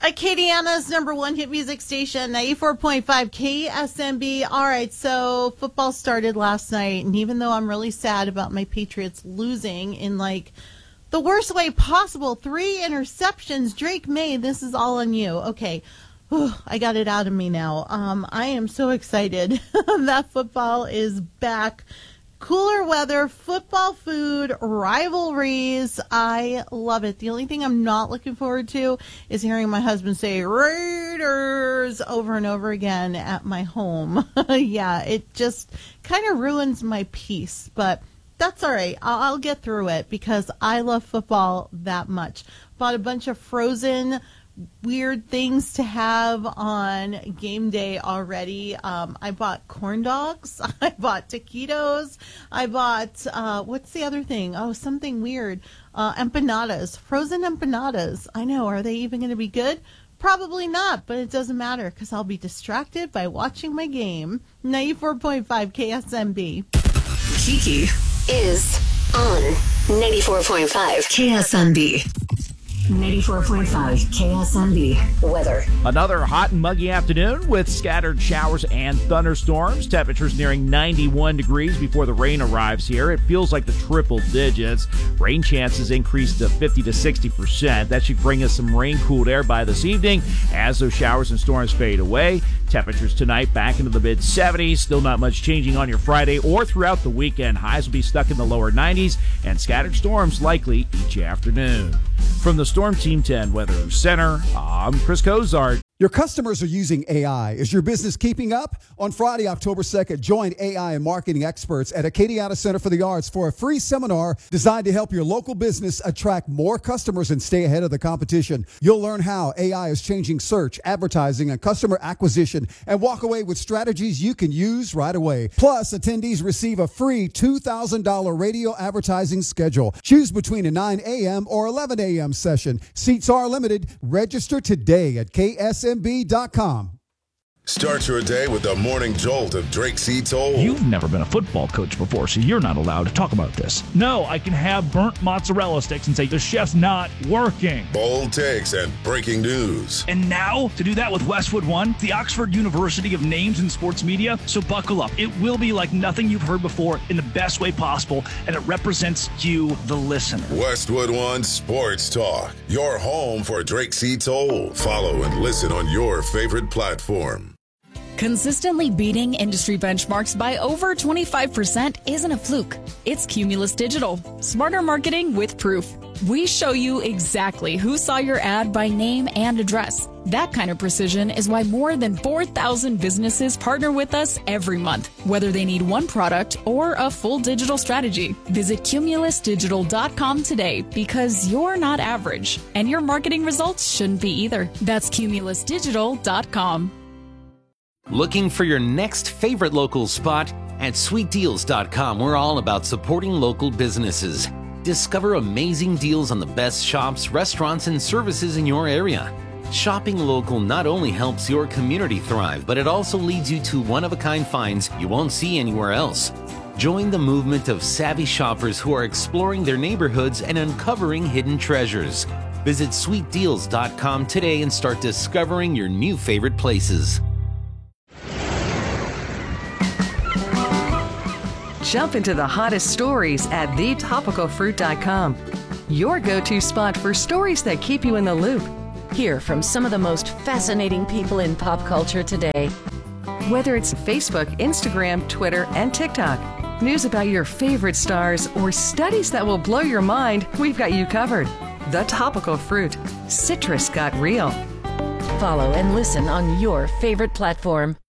Acadiana's number one hit music station, 94.5 KSMB. All right, so football started last night, and even though I'm really sad about my Patriots losing in, like, the worst way possible, 3 interceptions, Drake May, this is all on you. Okay, I got it out of me now. I am so excited that football is back. Cooler weather, football food, rivalries. I love it. The only thing I'm not looking forward to is hearing my husband say Raiders over and over again at my home. Yeah, it just kind of ruins my peace, but that's all right. I'll get through it because I love football that much. Bought a bunch of frozen weird things to have on game day already. I bought corn dogs. I bought taquitos. I bought, what's the other thing? Oh, something weird. Empanadas, frozen empanadas. I know. Are they even going to be good? Probably not, but it doesn't matter because I'll be distracted by watching my game. 94.5 KSMB. Kiki is on 94.5 KSMB. 94.5 KSMB weather. Another hot and muggy afternoon with scattered showers and thunderstorms. Temperatures nearing 91 degrees before the rain arrives here. It feels like the triple digits. Rain chances increase to 50 to 60%. That should bring us some rain-cooled air by this evening as those showers and storms fade away. Temperatures tonight back into the mid-70s. Still not much changing on your Friday or throughout the weekend. Highs will be stuck in the lower 90s and scattered storms likely each afternoon. From the Storm Team 10 Weather Center, I'm Chris Cozart. Your customers are using AI. Is your business keeping up? On Friday, October 2nd, join AI and marketing experts at Acadiana Center for the Arts for a free seminar designed to help your local business attract more customers and stay ahead of the competition. You'll learn how AI is changing search, advertising, and customer acquisition, and walk away with strategies you can use right away. Plus, attendees receive a free $2,000 radio advertising schedule. Choose between a 9 a.m. or 11 a.m. session. Seats are limited. Register today at KSMB.com. Start your day with the morning jolt of Drake C. Toll. You've never been a football coach before, so you're not allowed to talk about this. No, I can have burnt mozzarella sticks and say the chef's not working. Bold takes and breaking news. And now, to do that with Westwood One, the Oxford University of Names in Sports Media. So buckle up. It will be like nothing you've heard before in the best way possible, and it represents you, the listener. Westwood One Sports Talk, your home for Drake C. Toll. Follow and listen on your favorite platform. Consistently beating industry benchmarks by over 25% isn't a fluke. It's Cumulus Digital. Smarter marketing with proof. We show you exactly who saw your ad by name and address. That kind of precision is why more than 4,000 businesses partner with us every month, whether they need one product or a full digital strategy. Visit cumulusdigital.com today because you're not average, and your marketing results shouldn't be either. That's cumulusdigital.com. Looking for your next favorite local spot? At sweetdeals.com, we're all about supporting local businesses. Discover amazing deals on the best shops, restaurants, and services in your area. Shopping local not only helps your community thrive, but it also leads you to one-of-a-kind finds you won't see anywhere else. Join the movement of savvy shoppers who are exploring their neighborhoods and uncovering hidden treasures. Visit sweetdeals.com today and start discovering your new favorite places. Jump into the hottest stories at thetopicalfruit.com. Your go-to spot for stories that keep you in the loop. Hear from some of the most fascinating people in pop culture today. Whether it's Facebook, Instagram, Twitter, and TikTok, news about your favorite stars, or studies that will blow your mind, we've got you covered. The Topical Fruit. Citrus got real. Follow and listen on your favorite platform.